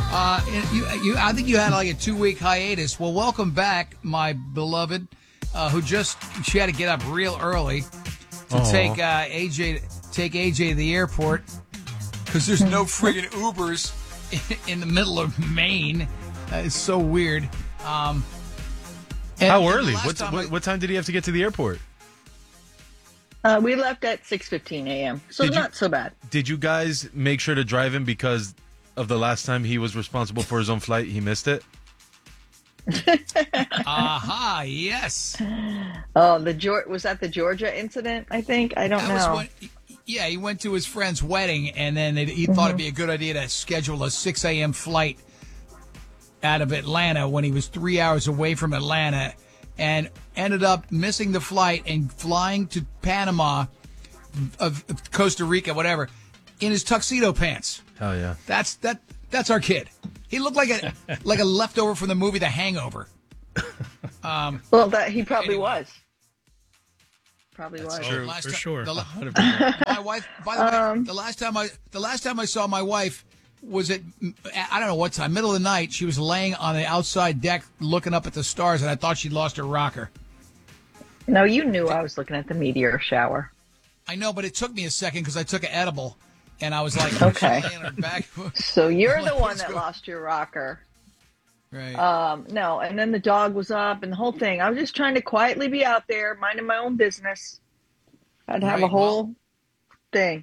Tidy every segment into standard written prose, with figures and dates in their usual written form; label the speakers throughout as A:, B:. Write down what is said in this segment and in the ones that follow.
A: I think you had like a 2-week hiatus. Well, welcome back, my beloved, she had to get up real early to take AJ to the airport because there's no friggin' Ubers in the middle of Maine. It's so weird.
B: How early? What time did he have to get to the airport?
C: We left at 6:15 a.m., so not so bad.
B: Did you guys make sure to drive him because of the last time he was responsible for his own flight? He missed it?
A: Aha, yes.
C: Oh, was that the Georgia incident, I think? I don't know.
A: He went to his friend's wedding, and then he thought it'd be a good idea to schedule a 6 a.m. flight out of Atlanta when he was 3 hours away from Atlanta, and ended up missing the flight and flying to Panama, of Costa Rica, whatever, in his tuxedo pants.
B: Oh yeah,
A: that's our kid. He looked like a leftover from the movie The Hangover.
C: He probably was. Probably was.
D: True, for sure.
A: My wife. By the way, the last time I saw my wife was at, I don't know what time, middle of the night. She was laying on the outside deck looking up at the stars, and I thought she'd lost her rocker.
C: No, you knew I was looking at the meteor shower.
A: I know, but it took me a second because I took an edible, and I was like,
C: okay.
A: Laying on her back.
C: So you're the one that lost your rocker.
A: Right.
C: No, and then the dog was up and the whole thing. I was just trying to quietly be out there, minding my own business. I'd have a whole thing.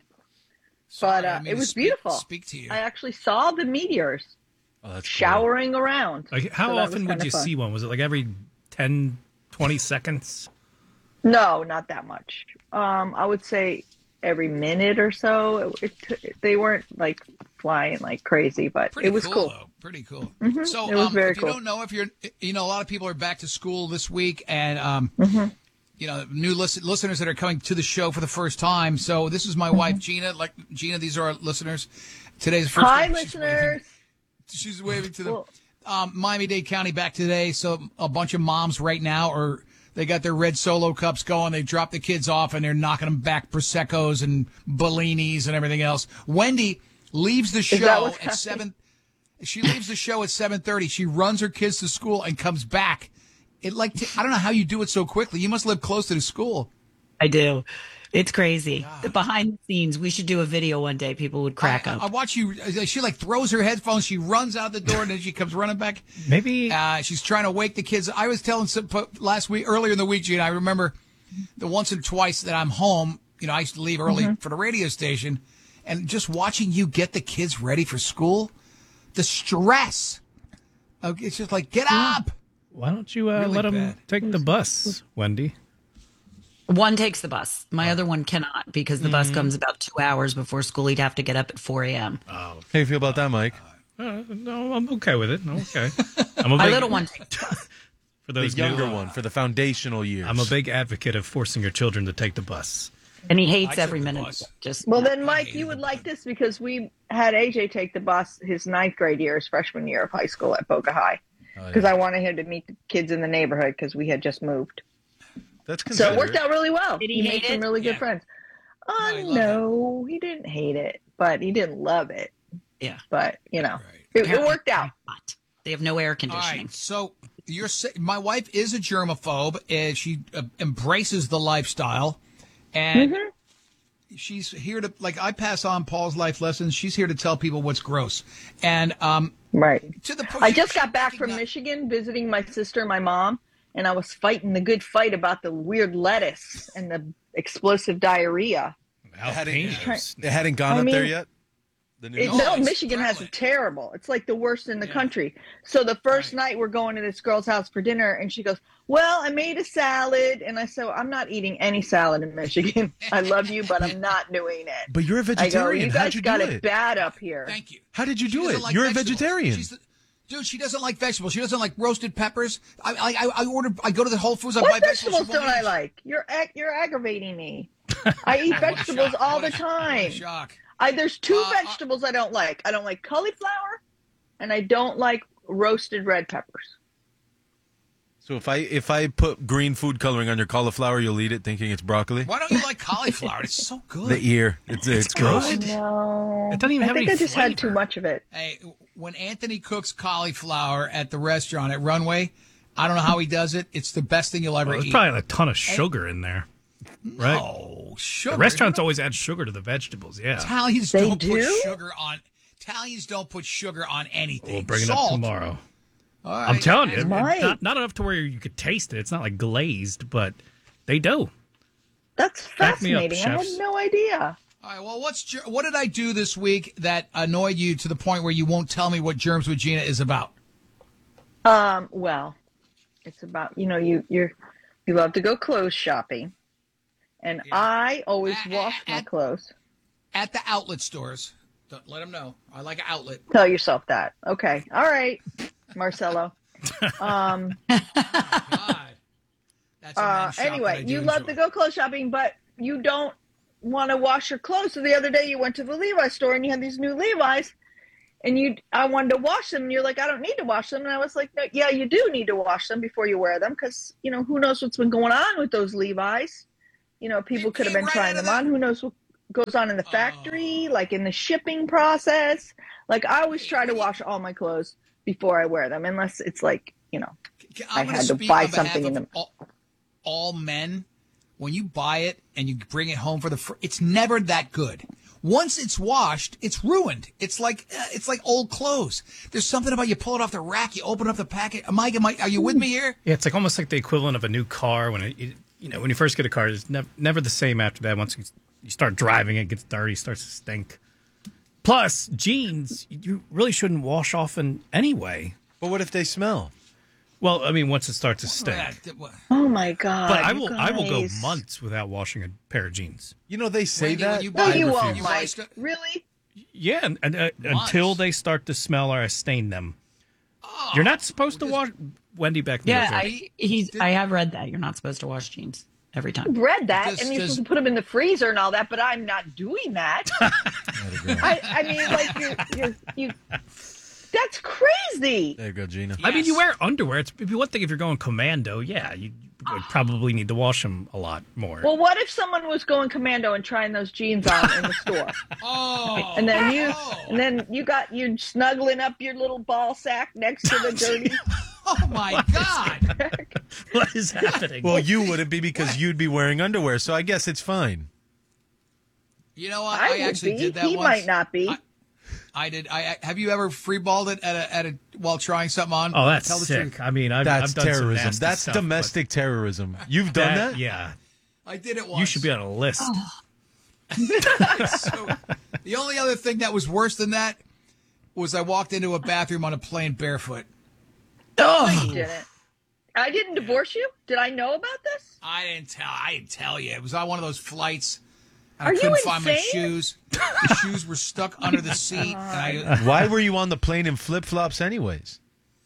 C: But it was beautiful.
A: Speak to you.
C: I actually saw the meteors showering around.
D: Like, how often would you see one? Was it like every 10, 20 seconds?
C: No, not that much. I would say every minute or so. They weren't like flying like crazy, but it was cool.
A: Though. Pretty cool.
C: Mm-hmm.
A: So
C: it was very
A: if
C: cool.
A: You don't know, if you're, a lot of people are back to school this week, and new listeners that are coming to the show for the first time. So this is my wife, Gina. Gina, these are our listeners. Today's first.
C: Hi, listeners.
A: She's waving to them. Miami-Dade County back today. So a bunch of moms right now they got their red Solo cups going. They dropped the kids off and they're knocking them back Prosecco's and Bellinis and everything else. Wendy leaves the show at 7. She leaves the show at 7:30. She runs her kids to school and comes back. I don't know how you do it so quickly. You must live close to the school.
E: I do. It's crazy. God. The behind the scenes. We should do a video one day. People would crack up.
A: I watch you. She throws her headphones. She runs out the door and then she comes running back.
D: Maybe
A: she's trying to wake the kids. I was telling earlier in the week, Gina, I remember the once and twice that I'm home. I used to leave early for the radio station, and just watching you get the kids ready for school, the stress. It's just like, get up.
D: Why don't you let them take the bus, Wendy?
E: One takes the bus. My other one cannot because the bus comes about 2 hours before school. He'd have to get up at 4 a.m.
B: Oh. How do you feel about that, Mike?
D: No, I'm okay with it. I'm okay.
E: My little one takes the bus.
D: For those
B: the younger one, for the foundational years.
D: I'm a big advocate of forcing your children to take the bus.
E: And he hates every minute.
C: Then, Mike, you would like this because we had AJ take the bus his 9th grade year, his freshman year of high school at Boca High. Because I wanted him to meet the kids in the neighborhood because we had just moved.
B: That's
C: so it worked out really well.
E: Did he
C: made some really good friends. No, he didn't hate it, but he didn't love it.
E: Yeah.
C: But, it worked out.
E: They have no air conditioning.
A: All right, so my wife is a germaphobe, and she embraces the lifestyle, and she's here to, I pass on Paul's life lessons. She's here to tell people what's gross. And
C: right. I just got back from Michigan visiting my sister and my mom, and I was fighting the good fight about the weird lettuce and the explosive diarrhea.
B: It hadn't gone up there yet?
C: Michigan has it terrible. It's like the worst in the country. So the first night we're going to this girl's house for dinner, and she goes, well, I made a salad. And I said, I'm not eating any salad in Michigan. I love you, but I'm not doing it.
B: But you're a vegetarian.
C: How'd you got it bad up here.
A: Thank you.
B: How did you do it? You're a vegetarian.
A: Dude, she doesn't like vegetables. She doesn't like roasted peppers. I go to the Whole Foods. I
C: buy
A: buy
C: vegetables. Don't I like? You're aggravating me. I eat vegetables all the time.
A: Shock.
C: There's 2 vegetables I don't like. I don't like cauliflower, and I don't like roasted red peppers.
B: So if I put green food coloring on your cauliflower, you'll eat it thinking it's broccoli?
A: Why don't you like cauliflower? It's so good.
B: The ear. It's gross.
C: No.
D: It doesn't even have
C: I think
D: any
C: I just had too
D: flavor.
C: much of it.
A: Hey, when Anthony cooks cauliflower at the restaurant at Runway, I don't know how he does it. It's the best thing you'll ever
D: There's
A: eat.
D: probably a ton of sugar in there. Right?
A: Oh, sugar.
D: Restaurants always add sugar to the vegetables. Yeah.
A: Italians
C: They
A: don't
C: do?
A: put sugar on. Italians don't put sugar on anything.
D: We'll bring it
A: Salt.
D: up tomorrow.
A: All right.
D: I'm telling you,
C: Right.
D: not enough to where you could taste it. It's not like glazed, but they do.
C: That's
D: Back me up,
C: fascinating. I had
D: chefs.
C: no idea.
A: All right. Well, what did I do this week that annoyed you to the point where you won't tell me what Germs with Gina is about?
C: Well, it's about you love to go clothes shopping, and
A: Yeah.
C: I always wash my
A: at-
C: clothes.
A: At the outlet stores. Don't let them know. I like an outlet.
C: Tell yourself that. Okay, all right, Marcelo.
A: God. That's a men's shop that I
C: Anyway,
A: do
C: you love
A: enjoy.
C: to go clothes shopping, but you don't want to wash your clothes. So the other day you went to the Levi's store and you had these new Levi's, and I wanted to wash them, and you're like, I don't need to wash them, and I was like, no, yeah, you do need to wash them before you wear them, because who knows what's been going on with those Levi's. People could have
A: came
C: been
A: right
C: trying
A: out of
C: them on. Who knows what goes on in the factory, like in the shipping process. Like I always try to wash all my clothes before I wear them, unless it's like I
A: I'm gonna
C: had to
A: speak
C: buy
A: on behalf
C: something in
A: of
C: them.
A: all men. When you buy it and you bring it home it's never that good. Once it's washed, it's ruined. It's like old clothes. There's something about you pull it off the rack, you open up the packet. Mike, are you with me here?
D: Yeah, it's like almost like the equivalent of a new car. When when you first get a car, it's never the same after that. Once you start driving, it gets dirty, starts to stink. Plus, jeans you really shouldn't wash often anyway.
B: But what if they smell?
D: Well, I mean, once it starts to stink.
C: Oh my god!
D: But I
C: you
D: will go
C: guys.
D: months without washing a pair of jeans.
B: They say
A: Wendy,
B: that.
A: when you
C: No,
A: buy-
C: you
A: I
C: won't,
A: refuse.
C: Mike.
A: Stu-
C: Really?
D: Yeah, and until they start to smell or I stain them.
A: Oh,
D: You're not supposed to wash. Wendy back there.
E: Yeah, I have read that you're not supposed to wash jeans every time.
C: Read that,
A: Does-
C: and you're
A: does-
C: supposed to put them in the freezer and all that, but I'm not doing that. I mean, like you. That's crazy.
B: There you go, Gina.
D: I mean, you
A: Yes.
D: wear underwear. It'd be one thing if you're going commando. Yeah, you would probably need to wash them a lot more.
C: Well, what if someone was going commando and trying those jeans on in the store,
A: Oh,
C: and then you snuggling up your little ball sack next to the dirty?
A: oh my God!
D: What is happening?
B: Well, you wouldn't be because you'd be wearing underwear, so I guess it's fine.
A: You know what?
C: I
A: I
C: would
A: actually
C: be.
A: did that
C: He
A: once.
C: might not be.
A: I did. Have you ever freeballed it while trying something on?
D: oh, that's
A: Tell the
D: sick.
A: truth.
D: I mean, I've
B: That's
D: done some
B: terrorism.
D: nasty
B: That's
D: stuff,
B: domestic terrorism. You've
D: but
B: done that?
D: Yeah,
A: I did it once.
D: you should be on a list.
A: So, the only other thing that was worse than that was I walked into a bathroom on a plane barefoot.
C: You didn't. I didn't divorce you. Did I know about this?
A: I didn't tell you. It was on one of those flights. And
C: Are
A: I
C: you
A: couldn't find my
C: insane?
A: shoes. The shoes were stuck under the seat. And
B: Why were you on the plane in flip flops, anyways?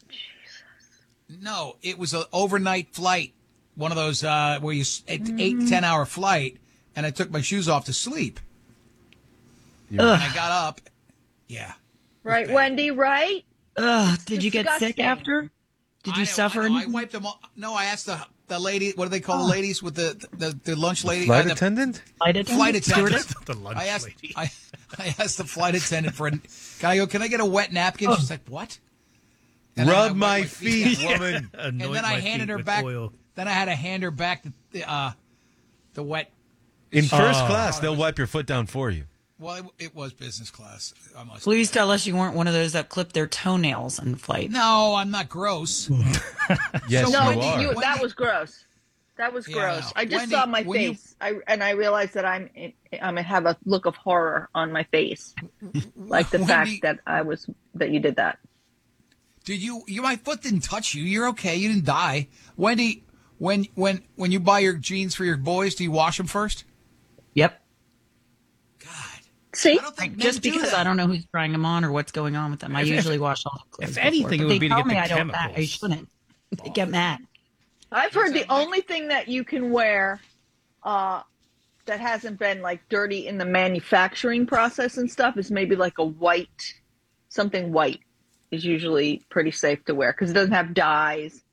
A: no, it was an overnight flight. One of those where you 8-10 hour flight, and I took my shoes off to sleep. And I got up. Yeah.
C: Right,
A: bad.
C: Wendy. Right?
E: Ugh, did you get sick
C: Disgusting.
E: after? Did you
A: I
E: suffer?
A: know, I wiped them all. No, I asked the lady. What do they call the ladies with the lunch lady?
B: Flight
A: the
B: attendant?
E: Flight attendant?
A: Flight attendant.
E: Stewardess?
D: The lunch
A: I asked.
D: lady.
A: I asked the flight attendant for. Can I get a wet napkin? She's like, what? And then I
B: Rub
A: wet
B: my feet,
A: down.
B: woman.
A: And
D: Anoint
A: then I
D: my
A: handed
D: feet
A: her
D: with
A: back.
D: oil.
A: Then I had to hand her back the wet.
B: In first class, they'll wipe your foot down for you.
A: Well, it was business class. I must.
E: Please tell us you weren't one of those that clipped their toenails in flight.
A: No, I'm not gross.
B: Yes,
A: So
C: No,
B: you are.
C: that was gross. That was
A: Yeah,
C: gross.
A: no.
C: I just
A: Wendy,
C: saw my
A: when you-
C: face. I realized that I have a look of horror on my face, like the
A: Wendy-
C: fact that you did that.
A: Did you? My foot didn't touch you. You're okay. You didn't die, Wendy. When you buy your jeans for your boys, do you wash them first?
E: Yep.
A: God,
C: See,
A: I don't think
E: Just
A: men do
E: because
A: that.
E: I don't know who's trying them on or what's going on with them. I usually wash all the clothes.
D: if anything,
E: before,
D: it
E: but
D: would be
E: they
D: to
E: tell
D: get
E: me
D: the
E: I don't. I
D: chemicals.
E: shouldn't. They get mad.
C: I've heard the only thing that you can wear that hasn't been like dirty in the manufacturing process and stuff is maybe like something white is usually pretty safe to wear because it doesn't have dyes.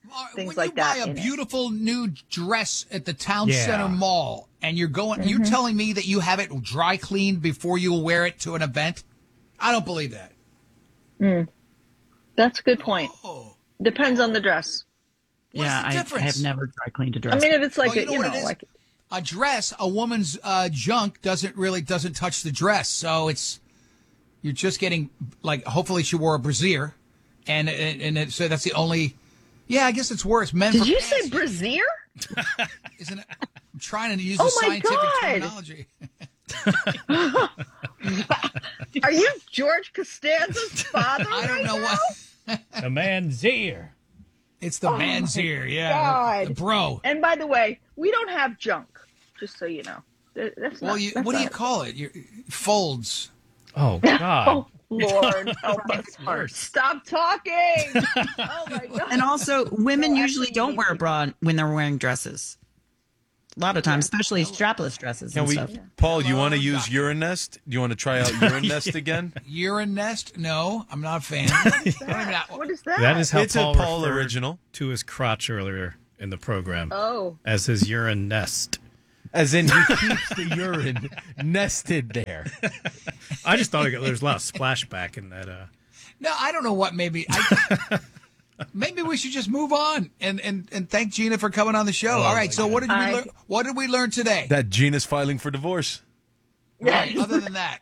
C: things
A: when
C: like
A: you
C: that.
A: buy a
C: in it.
A: beautiful new dress at the town
D: Yeah.
A: center mall and you're
C: Mm-hmm.
A: telling me that you have it dry cleaned before you wear it to an event? I don't believe that.
C: That's a good point.
A: Oh,
C: Depends on the dress.
A: what's
E: Yeah,
A: the
E: I
A: difference?
E: have never dry cleaned a dress.
C: I mean, if it's like
A: Well, you know what it is?
C: like
A: A dress, a woman's junk doesn't touch the dress, so you're just getting like. Hopefully, she wore a brassiere, so that's the only. Yeah, I guess it's worse. Men.
C: did
A: for
C: you
A: pants,
C: say brassiere?
A: Isn't it? I'm trying to use
C: Oh
A: the
C: my
A: scientific
C: God.
A: terminology.
C: Are you George Costanza's father?
A: I don't know what.
D: A man's ear.
A: It's the man's ear, yeah,
C: God.
A: the bro.
C: And by the way, we don't have junk. Just so you know. That's
A: Well,
C: not, that's
A: what do you
C: not-
A: call it? Folds.
D: Oh God.
C: Oh Lord, help us!
D: worse.
C: Stop talking! Oh my God!
E: And also, women
C: No,
E: usually
C: actually,
E: don't wear a bra when they're wearing dresses. A lot of times, especially strapless dresses
B: Can
E: and
B: we,
E: stuff.
B: Paul? You want to
A: Hello,
B: use
A: Doc.
B: Uranest? Do you want to try out Uranest again?
A: Urine nest? No, I'm not a fan. I don't even know-
C: What is that?
D: That is how
B: It's a
D: Paul,
B: Paul
D: referred
B: original.
D: to his crotch earlier in the program
C: Oh,
D: as his urine nest.
B: As in, he keeps the urine nested there.
D: I just thought there was a lot of splashback in that.
A: No, I don't know what. Maybe maybe we should just move on and thank Gina for coming on the show. All right. So what did we learn? What did we learn today?
B: That Gina's filing for divorce.
A: Right. Other than that,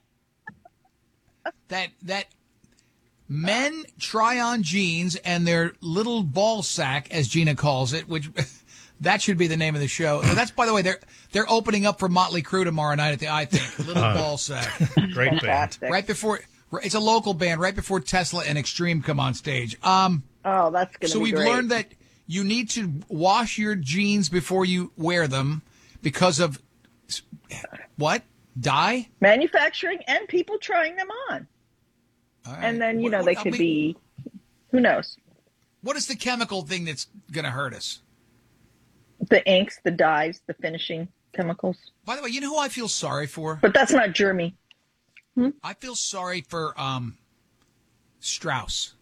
A: that men try on jeans and their little ball sack, as Gina calls it, which that should be the name of the show. And that's, by the way, they're opening up for Motley Crue tomorrow night at the I Think Little Ball Sack.
D: Great band.
C: fantastic!
A: Right before it's a local band. Right before Tesla and Extreme come on stage.
C: Oh, that's gonna
A: So
C: be
A: we've
C: great.
A: learned that you need to wash your jeans before you wear them because of what? Dye?
C: Manufacturing and people trying them on,
A: All right.
C: and then
A: What-
C: they
A: I
C: could
A: mean,
C: be. Who knows?
A: What is the chemical thing that's going to hurt us?
C: The inks, the dyes, the finishing chemicals.
A: By the way, you know who I feel sorry for?
C: But that's not germy.
A: I feel sorry for Strauss.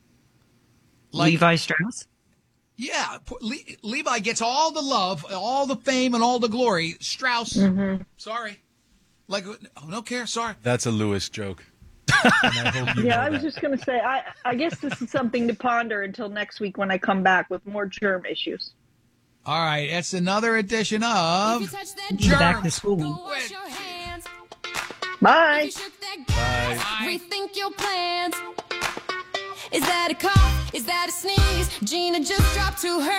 E: Levi Strauss?
A: Yeah, Levi gets all the love, all the fame, and all the glory. Strauss, sorry. Like, no care, sorry.
B: That's a Lewis joke.
C: Yeah, I was just going to say, I guess this is something to ponder until next week when I come back with more germ issues.
A: All right, it's another edition of
E: Back to
A: Germs.
E: school.
F: Wash your hands.
C: Bye.
F: You shook that grass. Rethink your plans. Is that a cough? Is that a sneeze? Gina just dropped to her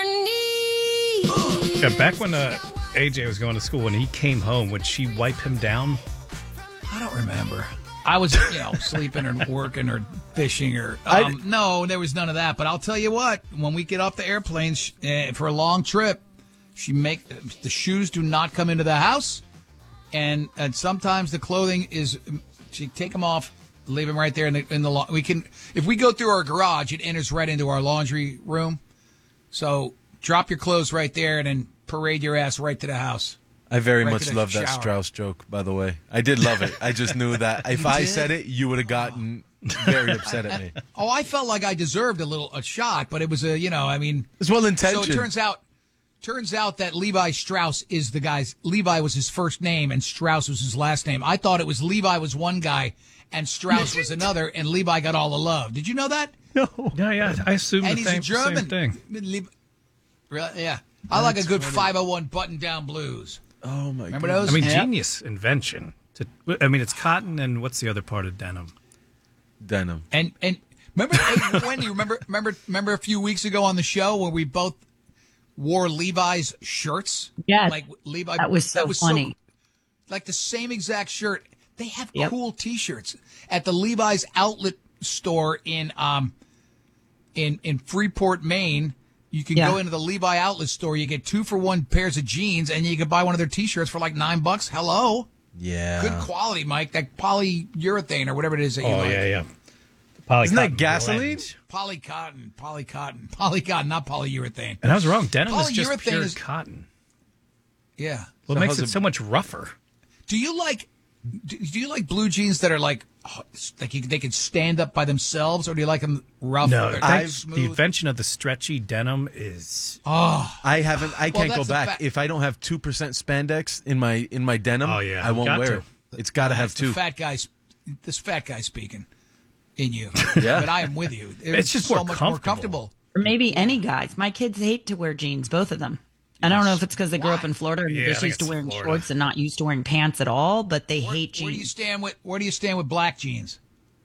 F: knees.
D: Yeah, back when AJ was going to school, when he came home, would she wipe him down?
A: I don't remember. I was, sleeping or working or fishing or no, there was none of that. But I'll tell you what, when we get off the airplane for a long trip, the shoes do not come into the house, and sometimes the clothing is she take them off, leave them right there in the we can if we go through our garage, it enters right into our laundry room. So drop your clothes right there and then parade your ass right to the house.
B: I very
A: Right
B: much
A: to the
B: love that
A: shower.
B: Strauss joke, by the way. I did love it. I just knew that if I
A: did?
B: said it, you would have gotten very upset at me.
A: Oh, I felt like I deserved a shot, but it was
B: It's well
A: So
B: intentioned.
A: it turns out that Levi Strauss is the guy's. Levi was his first name and Strauss was his last name. I thought it was Levi was one guy and Strauss was another, and Levi got all the love. Did you know that?
D: Yeah, I assumed
A: And
D: the
A: he's a
D: same
A: German.
D: thing.
A: Really? Yeah. I like a good 501 button-down blues.
B: Oh my
A: Remember
B: god!
A: those?
D: I mean,
A: Yeah.
D: genius invention. It's cotton, and what's the other part of denim?
B: Denim.
A: And remember, hey, Wendy, remember a few weeks ago on the show where we both wore Levi's shirts?
E: Yes.
A: Like Levi.
E: That was so funny.
A: Like the same exact shirt. They have
E: Yep.
A: cool T-shirts at the Levi's outlet store in Freeport, Maine. You can
E: Yeah.
A: go into the Levi outlet store. You get 2-for-1 pairs of jeans, and you can buy one of their T-shirts for like $9. Hello,
B: Yeah.
A: good quality, Mike. That polyurethane or whatever it is that you
D: Oh,
A: like.
D: yeah.
B: Isn't that gasoline?
A: Polycotton, not polyurethane.
D: And I was wrong. Denim is just
A: Polyurethane
D: pure
A: is-
D: cotton.
A: Yeah.
D: Well,
B: So
D: it makes
B: how's
D: it
B: it-
D: so much rougher.
A: Do you like Do you like blue jeans that are like they can stand up by themselves, or do you like them rough?
D: No,
A: or
D: the invention of the stretchy denim is.
B: I can't go
A: that's
B: back. If I don't have 2% spandex in my denim, I won't wear it. It's got to have 2.
A: This fat guy speaking in you.
B: Yeah.
A: But I am with you.
D: It's just
A: so
D: more
A: much
D: comfortable.
A: more comfortable.
E: Or maybe any guys. My kids hate to wear jeans, both of them. I don't know if it's because they grew up in Florida and they're
D: I
E: just
D: think
E: used to
D: it's
E: wearing
D: Florida.
E: shorts and not used to wearing pants at all, but they hate jeans.
A: Where do you stand with black jeans?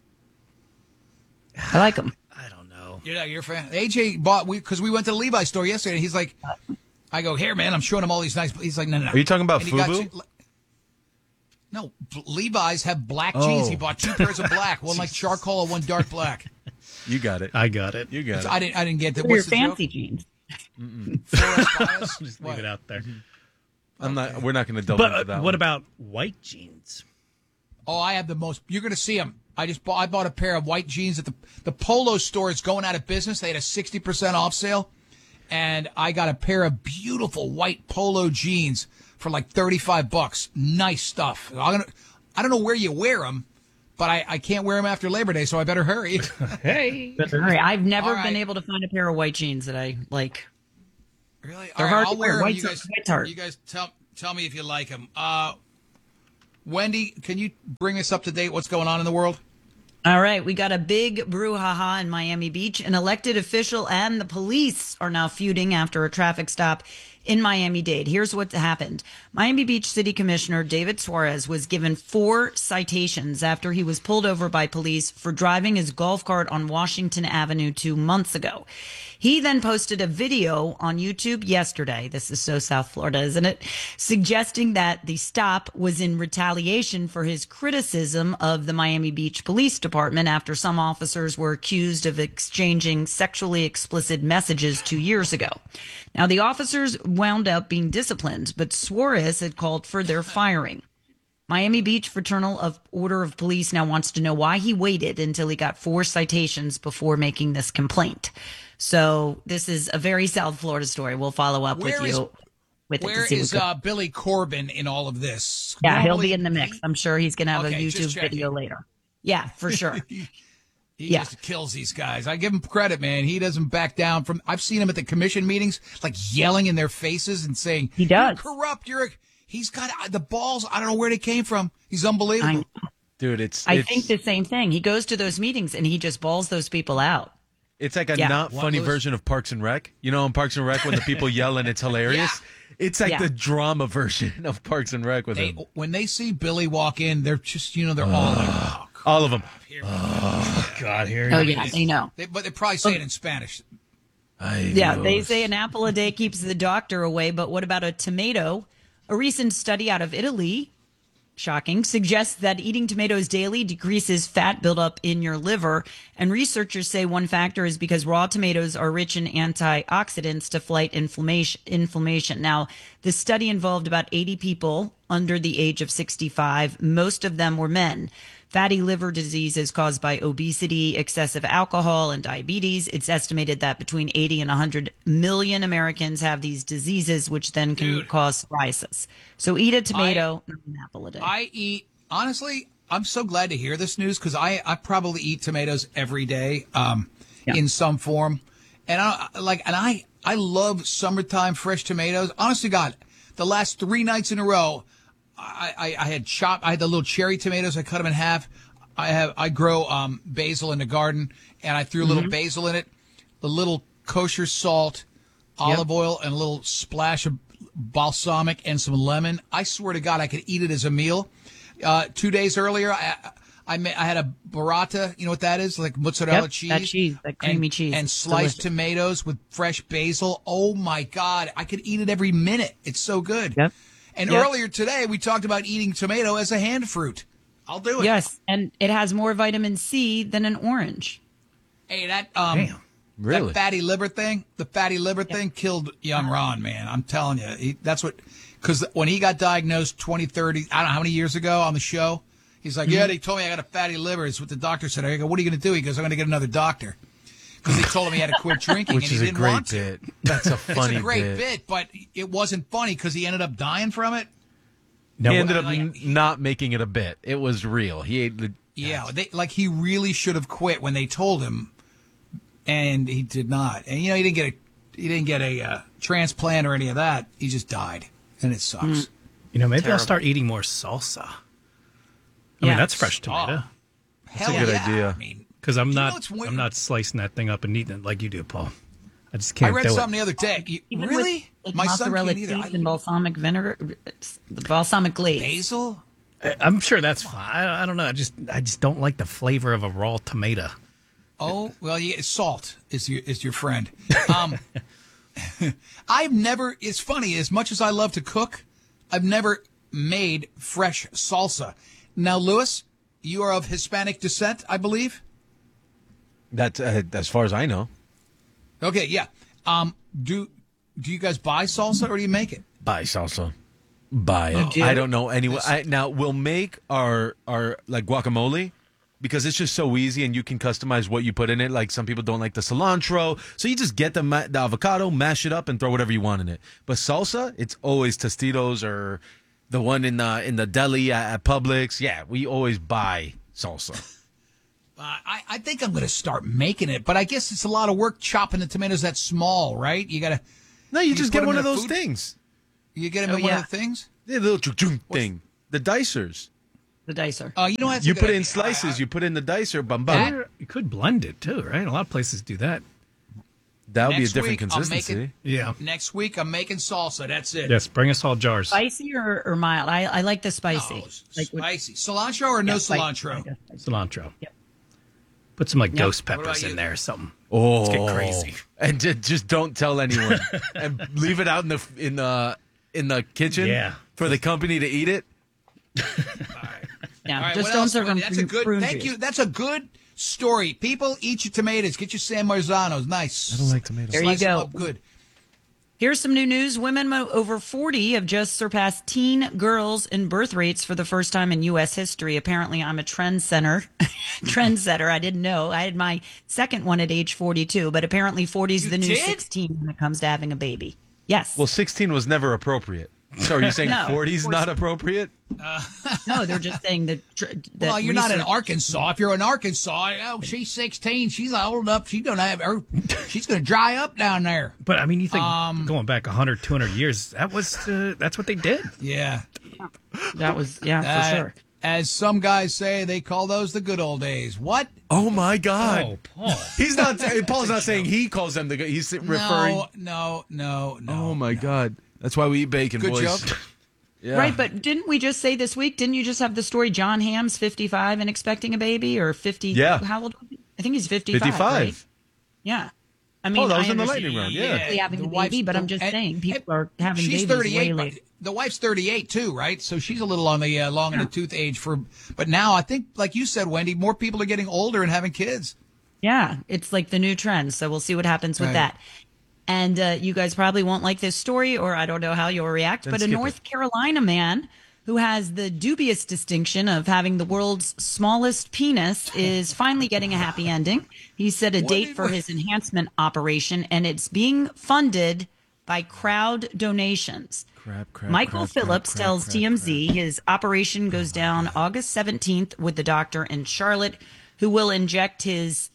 E: I like them.
D: I don't know.
A: You're a fan. AJ bought because we went to the Levi's store yesterday. And he's like, I go, here, man. I'm showing him all these nice. He's like, no.
B: Are you talking about
A: And he got
B: FUBU?
A: No, Levi's have black jeans. He bought 2 pairs of black, one like charcoal and one dark black.
B: You got it.
D: I got it.
B: You got it.
A: I didn't get that.
E: They're
A: What's the
E: fancy
A: joke?
E: jeans.
D: Just leave it out there.
B: I'm not. We're not going to delve into
D: But
B: that.
D: what about white jeans?
A: Oh, I have the most. You're going to see them. I bought a pair of white jeans at the Polo store. Is going out of business. They had a 60% off sale, and I got a pair of beautiful white Polo jeans for like $35. Nice stuff. I don't know where you wear them, but I can't wear them after Labor Day, so I better hurry.
D: Hey.
E: All right, I've never
A: All right.
E: been able to find a pair of white jeans that I like.
A: Really?
E: They're
A: All right,
E: hard to
A: I'll
E: wear.
A: wear them.
E: White's hard.
A: You guys tell me if you like them. Wendy, can you bring us up to date? What's going on in the world?
E: All right, we got a big brouhaha in Miami Beach. An elected official and the police are now feuding after a traffic stop in Miami-Dade. Here's what happened. Miami Beach City Commissioner David Suarez was given 4 citations after he was pulled over by police for driving his golf cart on Washington Avenue 2 months ago. He then posted a video on YouTube yesterday. This is so South Florida, isn't it? Suggesting that the stop was in retaliation for his criticism of the Miami Beach Police Department after some officers were accused of exchanging sexually explicit messages 2 years ago. Now, the officers wound up being disciplined, but Suarez had called for their firing. Miami Beach Fraternal Order of Police now wants to know why he waited until he got 4 citations before making this complaint. So this is a very South Florida story. We'll follow up with you with it to
A: Where
E: see
A: is
E: what's
A: Billy Corbin in all of this?
E: Yeah, he'll
A: Normally,
E: be in the mix. I'm sure he's going to have
A: Okay,
E: a
A: just
E: YouTube video
A: checking.
E: later. Yeah, for sure.
A: He
E: Yeah.
A: just kills these guys. I give him credit, man. He doesn't back down from. I've seen him at the commission meetings, like yelling in their faces and saying,
E: He does.
A: You're corrupt. He's got the balls. I don't know where they came from. He's unbelievable.
B: Dude,
E: I think the same thing. He goes to those meetings and he just balls those people out.
B: It's like a
E: Yeah.
B: not funny version of Parks and Rec. You know, in Parks and Rec when the people yell and it's hilarious. It's like
E: Yeah.
B: the drama version of Parks and Rec with him.
A: When they see Billy walk in, they're just, they're all like, oh,
B: All of them.
D: God, here.
E: Oh, yeah, they know.
A: but they probably say it in Spanish.
E: Yeah, they say an apple a day keeps the doctor away, but what about a tomato? A recent study out of Italy, shocking, suggests that eating tomatoes daily decreases fat buildup in your liver. And researchers say one factor is because raw tomatoes are rich in antioxidants to fight inflammation. Now, the study involved about 80 people under the age of 65. Most of them were men. Fatty liver disease is caused by obesity, excessive alcohol, and diabetes. It's estimated that between 80 and 100 million Americans have these diseases, which then can cause psoriasis. So eat a tomato, not an apple a day.
A: Honestly, I'm so glad to hear this news because I probably eat tomatoes every day in some form. And I love summertime fresh tomatoes. Honest to God, the last 3 nights in a row, I had the little cherry tomatoes. I cut them in half. I grow basil in the garden, and I threw a little basil in it, a little kosher salt, olive oil, and a little splash of balsamic and some lemon. I swear to God, I could eat it as a meal. 2 days earlier, I had a burrata. You know what that is? Like mozzarella cheese.
E: That creamy cheese.
A: And sliced tomatoes with fresh basil. Oh, my God. I could eat it every minute. It's so good.
E: Yep.
A: And earlier today, we talked about eating tomato as a hand fruit. I'll do it.
E: Yes, and it has more vitamin C than an orange.
A: Hey, that
B: Really?
A: that fatty liver thing, thing killed young Ron, man. I'm telling you. Because when he got diagnosed 20, 30, I don't know how many years ago on the show, he's like, yeah, they told me I got a fatty liver. It's what the doctor said. I go, what are you going to do? He goes, I'm going to get another doctor. Because they told him he had to quit drinking,
B: Which
A: and he
B: is a
A: didn't
B: great
A: want to.
B: bit. That's a funny
A: It's a great bit, but it wasn't funny because he ended up dying from it.
D: No,
B: he ended up not making it a bit. It was real. He ate the.
A: Yeah, he really should have quit when they told him, and he did not. And he didn't get a transplant or any of that. He just died, and it sucks.
D: Maybe I'll start eating more salsa. I mean, that's fresh tomato.
A: That's
B: a good idea.
A: I mean,
D: Because I'm
A: you know
D: not,
A: what's weird?
D: I'm not slicing that thing up and eating it like you do, Paul. I just can't
A: I read
D: do
A: something
D: it.
A: the other day.
E: Even
A: Really?
E: with,
A: My son
E: mozzarella
A: can't either.
E: cheese and balsamic vinegar, the balsamic glaze.
A: Basil?
D: I'm sure that's fine. I don't know. I just don't like the flavor of a raw tomato.
A: Oh, well, salt is your friend. I've never. It's funny. As much as I love to cook, I've never made fresh salsa. Now, Lewis, you are of Hispanic descent, I believe.
B: That's as far as I know.
A: Okay, yeah. Do you guys buy salsa or do you make it?
B: Buy salsa. Buy it. I don't know anyone. Now we'll make our like guacamole because it's just so easy and you can customize what you put in it. Like some people don't like the cilantro, so you just get the avocado, mash it up, and throw whatever you want in it. But salsa, it's always Tostitos or the one in the deli at Publix. Yeah, we always buy salsa.
A: I think I'm going to start making it, but I guess it's a lot of work chopping the tomatoes that small, right? You got to.
B: No, you just
A: put
B: get
A: 'em
B: one
A: in
B: of
A: a
B: those
A: food-
B: things.
A: You get them in one of the things?
B: The little chung thing. The dicers.
E: The dicer.
A: You know what?
B: You put it in slices. You put it in the dicer. Bum bum.
D: Or you could blend it too, right? A lot of places do that.
B: That would be a
A: Next
B: different
A: week, I'll make
B: consistency.
D: Yeah.
A: Next week, I'm making salsa. That's it.
D: Yes, bring us all jars.
E: Spicy or mild? I like the spicy.
A: Oh,
E: Like with-
A: spicy. Cilantro or no cilantro?
D: Cilantro.
E: Yep.
D: Put some like ghost
A: What about
D: peppers in
A: you?
D: there or something.
B: Oh,
D: Let's get crazy.
B: And just don't tell anyone, and leave it out in the kitchen.
D: Yeah.
B: For the company to eat it.
E: Yeah,
A: All right,
E: just
A: what
E: don't
A: else,
E: serve them
A: Wendy? That's a good.
E: prune
A: Thank
E: juice.
A: you. That's a good story. People, eat your tomatoes. Get your San Marzanos. Nice.
B: I don't like tomatoes.
E: There you
A: Slice 'em
E: go.
A: up good.
E: Here's some new news. Women over 40 have just surpassed teen girls in birth rates for the first time in U.S. history. Apparently, I'm a trendsetter. I didn't know. I had my second one at age 42, but apparently 40 is
A: You
E: the new
A: did?
E: 16 when it comes to having a baby. Yes.
B: Well, 16 was never appropriate. So are you saying
E: No,
B: 40 is
E: of course
B: not appropriate?
E: No, they're just saying that.
A: Well, you're not in
E: research-
A: Arkansas. If you're in Arkansas, oh, she's 16. She's old enough. She's gonna dry up down there.
D: But I mean, you think going back 100, 200 years, that's what they did.
A: Yeah.
E: That was for sure.
A: As some guys say, they call those the good old days. What?
B: Oh my God!
D: Oh, Paul.
B: He's not. Paul's not saying he calls them the. He's referring.
A: No.
B: Oh my God! That's why we eat bacon,
A: Good
B: boys.
A: joke.
B: Yeah.
E: Right, but didn't we just say this week? Didn't you just have the story? John Hamm's 55 and expecting a baby, or 50?
B: Yeah.
E: How old? Was he? I think he's 55.
B: 55.
E: Right? Yeah. I mean,
B: Oh, that was
E: I
B: in the
E: understand
B: lightning round, yeah.
E: technically having
A: The
E: a
A: wife's-
E: baby, but I'm just
A: and-
E: saying people are having
A: She's
E: babies
A: 38.
E: way
A: But
E: later.
A: the wife's 38 too, right? So she's a little on the long in the tooth age for. But now I think, like you said, Wendy, more people are getting older and having kids.
E: Yeah, it's like the new trend. So we'll see what happens with
A: Right.
E: that. And you guys probably won't like this story, or I don't know how you'll react, but a
B: skip
E: North Carolina man who has the dubious distinction of having the world's smallest penis is finally getting a happy ending. He set a date for his enhancement operation, and it's being funded by crowd donations. Michael Phillips tells TMZ his operation goes down August 17th with the doctor in Charlotte, who will inject his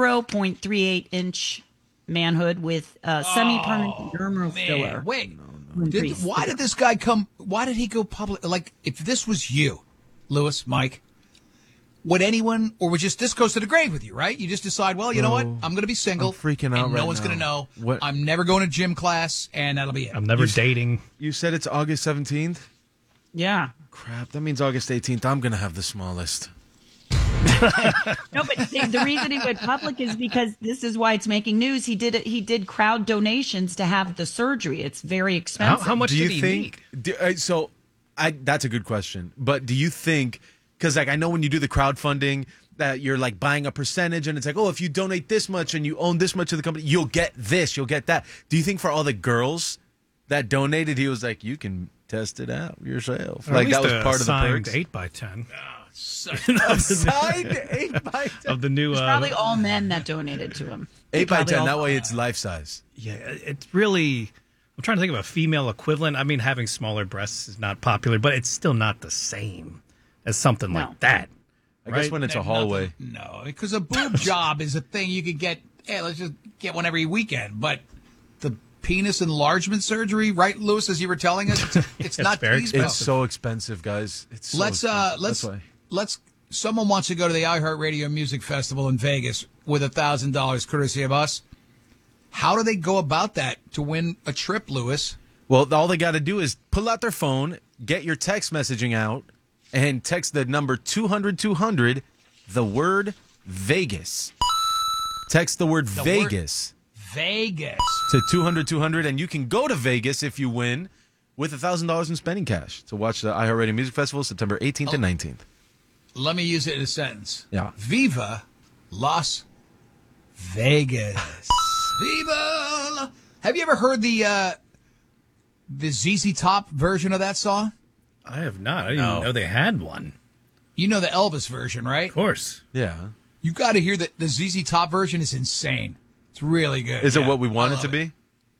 E: 0.38 inch manhood with semi-permanent dermal filler.
A: Wait,
E: Increase.
A: why did this guy come? Why did he go public? Like, if this was you, Lewis, Mike, would anyone, or would just this goes to the grave with you, right? You just decide, well, you know what? I'm going to be single.
B: I'm freaking out
A: and no
B: right
A: one's
B: now.
A: going to know.
B: What-
A: I'm never going to gym class, and that'll be it.
D: I'm never dating.
B: You said it's August 17th?
E: Yeah.
B: Crap, that means August 18th. I'm going to have the smallest.
E: No, but the reason he went public is because this is why it's making news. He did crowd donations to have the surgery. It's very expensive.
D: How much
B: Do
D: did
B: you
D: he
B: think?
D: need?
B: That's a good question. But do you think? Because like I know when you do the crowdfunding, that you're like buying a percentage, and it's like, oh, if you donate this much and you own this much of the company, you'll get this, you'll get that. Do you think for all the girls that donated, he was like, you can test it out yourself?
D: Or at
B: Like
D: least
B: that was
D: a
B: part of the
D: signed
B: perks.
D: 8x10
B: Signed 8x10.
D: of the new.
E: It's probably all men that donated to him.
B: 8x10.
E: Probably all-
B: That way it's life size.
D: Yeah, it's really. I'm trying to think of a female equivalent. I mean, having smaller breasts is not popular, but it's still not the same as something like that.
B: I guess when it's a hallway.
A: No, because a boob job is a thing you could get. Hey, let's just get one every weekend. But the penis enlargement surgery, right, Lewis? As you were telling us, it's not
D: very
A: feasible.
B: It's so expensive, guys. It's so expensive.
A: Let's. Someone wants to go to the iHeartRadio Music Festival in Vegas with $1,000, courtesy of us. How do they go about that to win a trip, Lewis?
B: Well, all they got to do is pull out their phone, get your text messaging out, and text the number 200-200, the word Vegas. Text the word Vegas.
A: Vegas.
B: To 200-200, and you can go to Vegas if you win with $1,000 in spending cash to watch the iHeartRadio Music Festival September 18th and 19th.
A: Let me use it in a sentence.
B: Yeah.
A: Viva Las Vegas. Viva. Have you ever heard the ZZ Top version of that song?
D: I have not. I didn't even know they had one.
A: You know the Elvis version, right?
D: Of course.
B: Yeah.
A: You got to hear that the ZZ Top version is insane. It's really good.
B: Is it what we want it to be?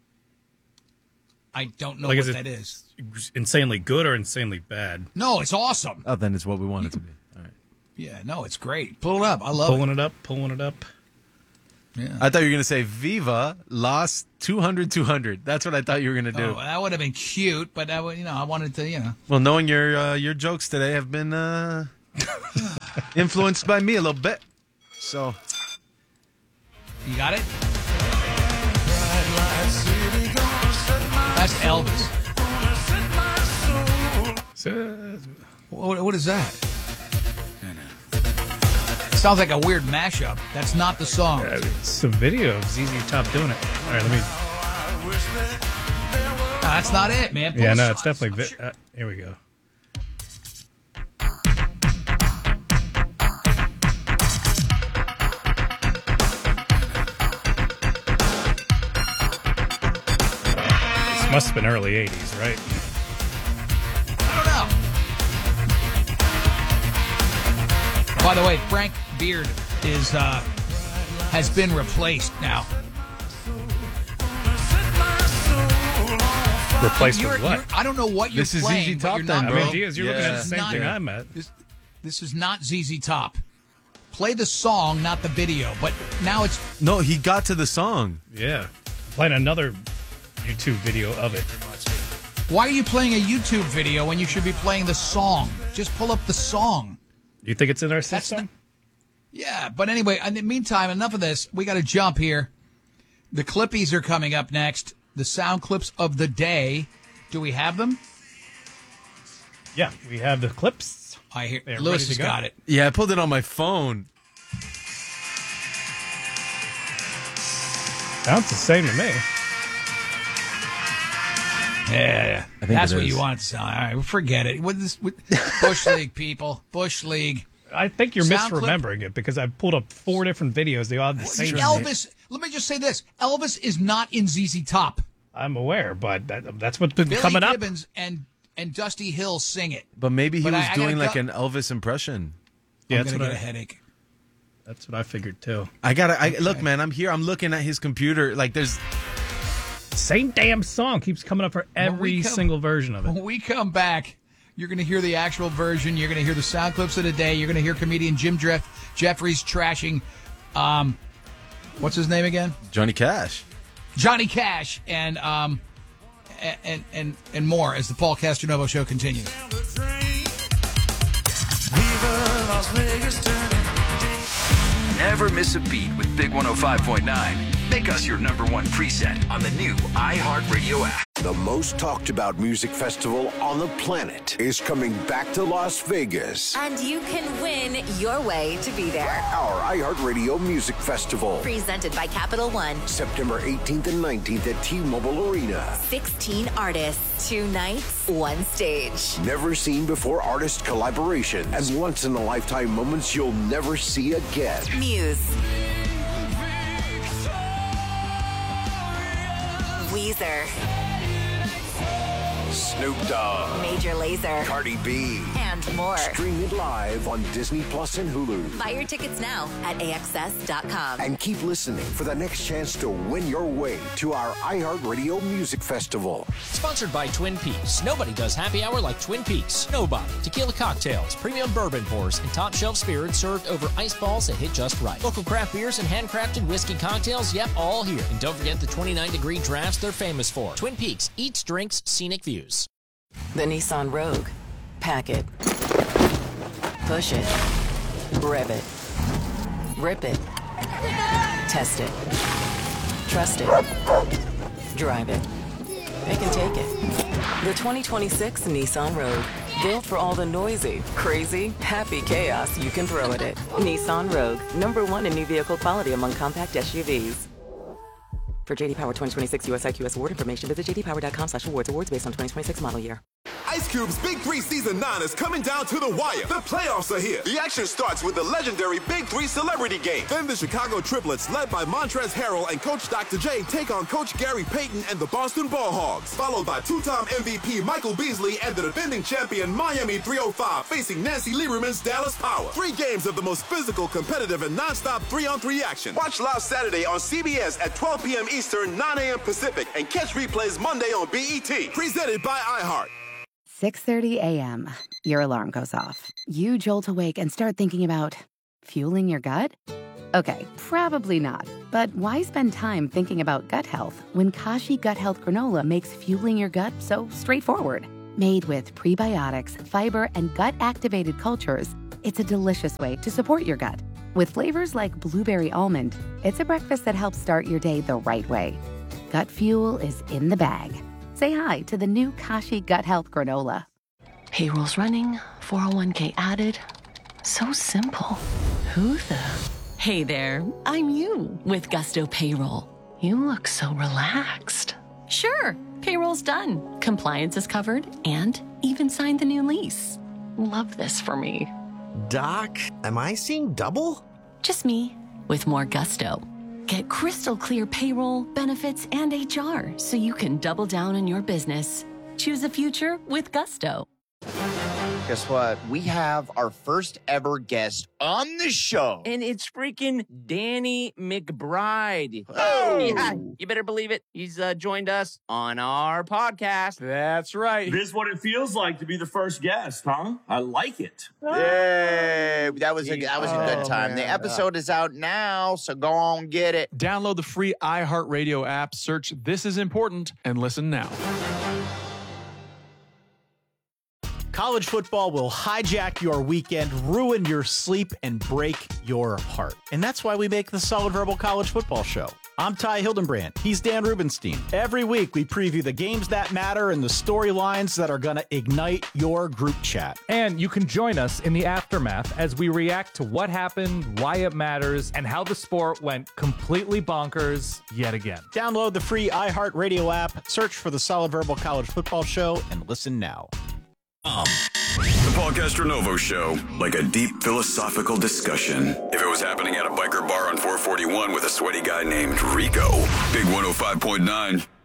A: I don't know
D: Like,
A: what
D: is it-
A: that is.
D: Insanely good or insanely bad?
A: No, it's awesome.
B: Oh, then it's what we want it to be. All right.
A: Yeah, no, it's great. Pull it up. I love
D: Pulling it up.
A: Yeah.
B: I thought you were going to say Viva Las 200-200. That's what I thought you were going to do.
A: Oh, that would have been cute, but I wanted to,
B: Well, knowing your jokes today have been influenced by me a little bit. So,
A: You got it? That's Elvis. What is that? Sounds like a weird mashup. That's not the song.
D: It's a video of ZZ Top doing it. All right, let me.
A: No, that's not it, man.
D: Yeah, no, it's definitely. Here we go. This must have been early 80s, right?
A: I don't know. By the way, Frank Beard has been replaced now.
D: Replaced with what?
A: I don't know what you're
B: This is
A: playing.
B: ZZ
A: but
B: Top
A: you're
B: then,
A: not,
B: bro.
D: I mean, Diaz, you're looking at the
A: This is
D: same
A: not-
D: thing I'm at.
A: This is not ZZ Top. Play the song, not the video. But now it's
B: no, he got to the song.
D: Yeah. I'm playing another YouTube video of it.
A: why are you playing a YouTube video when you should be playing the song? Just pull up the song.
D: You think it's in our
A: That's
D: system?
A: Yeah, but anyway, in the meantime, enough of this. We got to jump here. The Clippies are coming up next. The sound clips of the day. Do we have them?
D: Yeah, we have the clips.
A: I hear
D: They're
A: Lewis
D: ready
A: has
D: to go.
A: got it.
B: Yeah, I pulled it on my phone.
D: Sounds the same to me.
A: Yeah,
B: I think
A: that's
B: it
A: what
B: is.
A: you want to sound. All right, forget it. With Bush League, people. Bush League.
D: I think you're
A: Sound clip?
D: misremembering it because I pulled up 4 different videos. They all have the same.
A: Elvis. Let me just say this: Elvis is not in ZZ Top.
D: I'm aware, but that's what's been
A: Billy
D: coming up.
A: Gibbons and Dusty Hill sing it.
B: But maybe he
A: But
B: was
A: I
B: doing
A: gotta
B: like
A: go-
B: an Elvis impression.
D: Yeah,
A: I'm
D: that's
A: gonna
D: what
A: get a
D: I,
A: headache.
D: that's what I figured too.
B: Look, man, I'm here. I'm looking at his computer. Like, there's.
D: Same damn song keeps coming up for every single version of it.
A: When we come back, you're going to hear the actual version. You're going to hear the sound clips of the day. You're going to hear comedian Jim Jeffries trashing, what's his name again?
B: Johnny Cash.
A: Johnny Cash, and more as the Paul Castronovo Show continues.
G: Never miss a beat with Big 105.9. Make us your number one preset on the new iHeartRadio app.
H: The most talked about music festival on the planet is coming back to Las Vegas.
I: And you can win your way to be there.
H: Our iHeartRadio Music Festival.
I: Presented by Capital One.
H: September 18th and 19th at T-Mobile Arena.
I: 16 artists, 2 nights, 1 stage.
H: Never seen before artist collaborations and once in a lifetime moments you'll never see again.
I: Muse. Weezer.
H: Snoop Dogg.
I: Major Lazer.
H: Cardi B.
I: And and more.
H: Stream it live on Disney Plus and Hulu.
I: Buy your tickets now at AXS.com.
H: And keep listening for the next chance to win your way to our iHeartRadio Music Festival.
J: Sponsored by Twin Peaks. Nobody does happy hour like Twin Peaks. Nobody. Tequila cocktails, premium bourbon pours, and top shelf spirits served over ice balls that hit just right. Local craft beers and handcrafted whiskey cocktails, yep, all here. And don't forget the 29-degree drafts they're famous for. Twin Peaks, eats, drinks, scenic views.
K: The Nissan Rogue. Pack it. Push it. Rev it. Rip it. Test it. Trust it. Drive it. Pick and take it. The 2026 Nissan Rogue. Built for all the noisy, crazy, happy chaos you can throw at it. Nissan Rogue. #1 in new vehicle quality among compact SUVs. For JD Power 2026 US IQS award information, visit jdpower.com/awards. Awards based on 2026 model year.
L: Ice Cube's Big 3 Season 9 is coming down to the wire. The playoffs are here. The action starts with the legendary Big 3 Celebrity Game. Then the Chicago Triplets, led by Montrezl Harrell and Coach Dr. J, take on Coach Gary Payton and the Boston Ball Hogs. Followed by two-time MVP Michael Beasley and the defending champion Miami 305 facing Nancy Lieberman's Dallas Power. 3 games of the most physical, competitive, and non-stop 3-on-3 action. Watch live Saturday on CBS at 12 p.m. Eastern, 9 a.m. Pacific, and catch replays Monday on BET. Presented by iHeart.
M: 6:30 a.m. Your alarm goes off. You jolt awake and start thinking about fueling your gut? Okay, probably not. But why spend time thinking about gut health when Kashi Gut Health Granola makes fueling your gut so straightforward? Made with prebiotics, fiber, and gut-activated cultures, it's a delicious way to support your gut. With flavors like blueberry almond, it's a breakfast that helps start your day the right way. Gut fuel is in the bag. Say hi to the new Kashi Gut Health Granola.
N: Payroll's running, 401k added. So simple. Who the? Hey there, I'm you with Gusto Payroll. You look so relaxed. Sure, payroll's done. Compliance is covered and even signed the new lease. Love this for me.
O: Doc, am I seeing double?
N: Just me with more gusto. Get crystal clear payroll, benefits, and HR so you can double down on your business. Choose a future with Gusto.
P: Guess what? We have our first ever guest on the show.
Q: And it's freaking Danny McBride.
P: Oh!
Q: Yeah, you better believe it. He's joined us on our podcast.
R: That's right.
S: This is what it feels like to be the first guest, huh? I like it.
P: Yay! That was a good time. Man. The episode is out now, so go on and get it.
R: Download the free iHeartRadio app, search This Is Important, and listen now.
T: College football will hijack your weekend, ruin your sleep, and break your heart. And that's why we make the Solid Verbal College Football Show. I'm Ty Hildenbrand. He's Dan Rubenstein. Every week, we preview the games that matter and the storylines that are going to ignite your group chat.
U: And you can join us in the aftermath as we react to what happened, why it matters, and how the sport went completely bonkers yet again.
T: Download the free iHeartRadio app, search for the Solid Verbal College Football Show, and listen now.
V: The Paul Castronovo Show, like a deep philosophical discussion. If it was happening at a biker bar on 441 with a sweaty guy named Rico. Big 105.9.